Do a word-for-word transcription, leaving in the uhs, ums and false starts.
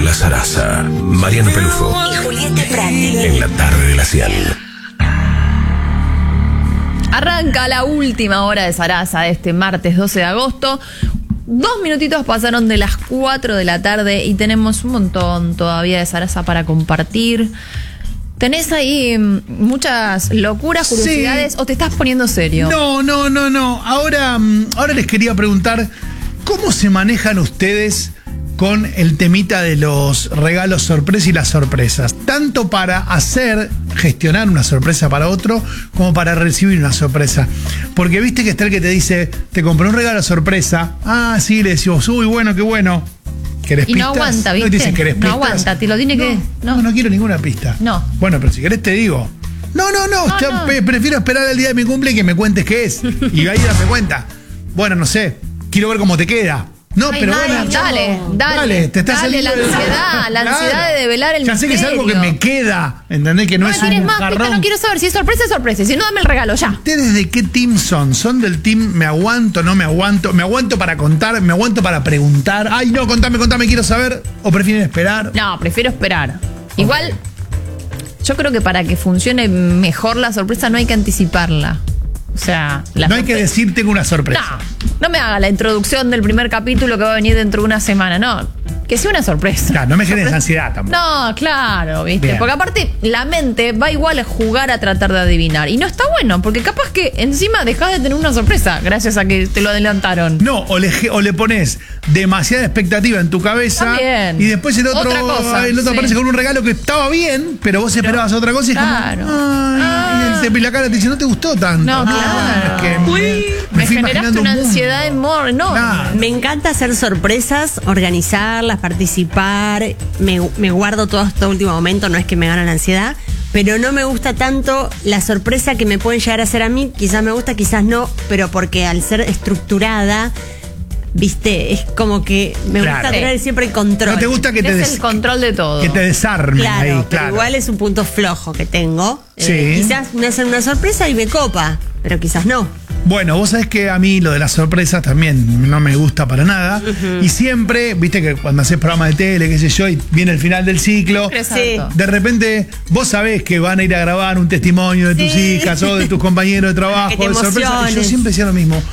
Paula Sarasa, Mariano Pelufo y Julieta Prandi. En la tarde de la Cial. Arranca la última hora de Sarasa de este martes doce de agosto. Dos minutitos pasaron de las cuatro de la tarde y tenemos un montón todavía de Sarasa para compartir. ¿Tenés ahí muchas locuras, curiosidades, sí, o te estás poniendo serio? No, no, no, no. Ahora, ahora les quería preguntar, ¿cómo se manejan ustedes con el temita de los regalos sorpresa y las sorpresas? Tanto para hacer, gestionar una sorpresa para otro, como para recibir una sorpresa. Porque viste que está el que te dice, te compré un regalo sorpresa. Ah, sí, le decimos, uy, bueno, qué bueno. ¿Querés y pistas? no aguanta, ¿viste? No, te dicen, ¿querés pistas? No aguanta, te lo tiene no, que... No. no, no quiero ninguna pista. No. Bueno, pero si querés te digo. No, no, no, no, ya no. Pre prefiero esperar al día de mi cumple y que me cuentes qué es. Y ahí dame cuenta. Bueno, no sé, quiero ver cómo te queda. No, Ay, pero ay, bueno, dale, dale, dale, te estás dale, la saliendo de- ansiedad, la ansiedad Claro. de develar el Ya sé que es misterio. algo que me queda, ¿entendés? Que no Bueno, es un querés más, jarrón. pista, no quiero saber si es sorpresa, es sorpresa. Si no, dame el regalo, ya. ¿Ustedes de qué team son? ¿Son del team me aguanto, no me aguanto? ¿Me aguanto para contar? ¿Me aguanto para preguntar? Ay, no, contame, contame, quiero saber. ¿O prefieren esperar? No, prefiero esperar. Igual, yo creo que para que funcione mejor la sorpresa no hay que anticiparla. O sea, la No hay que sorpre- decir tengo una sorpresa. No, no me haga la introducción del primer capítulo que va a venir dentro de una semana. No, que sea una sorpresa. Claro, no me generes ansiedad tampoco. No, claro, ¿viste? Bien. Porque aparte la mente va igual a jugar a tratar de adivinar. Y no está bueno, porque capaz que encima dejás de tener una sorpresa gracias a que te lo adelantaron. No, o le, o le pones demasiada expectativa en tu cabeza. También. Y después el otro, Otra cosa, el otro sí. aparece con un regalo que estaba bien, pero vos esperabas otra cosa y es Claro. como. Ay, Ah. y la cara te dice, no te gustó tanto. No, claro. es que me- Uy, me me fui generaste imaginando una un mundo. ansiedad enorme. No, Claro. Me encanta hacer sorpresas, organizarlas, participar. Me, me guardo todo hasta último momento, no es que me gane la ansiedad. Pero no me gusta tanto la sorpresa que me pueden llegar a hacer a mí. Quizás me gusta, quizás no. Pero porque al ser estructurada, viste, es como que me Claro. gusta tener siempre el control. No te gusta que te, es des- el control de todo. que te desarmen Claro, ahí, pero claro. igual es un punto flojo que tengo. Sí. Eh, quizás me hacen una sorpresa y me copa, pero quizás no. Bueno, vos sabés que a mí lo de las sorpresas también no me gusta para nada. Y siempre, viste que cuando haces programa de tele, qué sé yo, y viene el final del ciclo, Exacto. de repente vos sabés que van a ir a grabar un testimonio de tus Sí. hijas o de tus compañeros de trabajo, Que te de sorpresa. Y yo emociones. siempre decía lo mismo.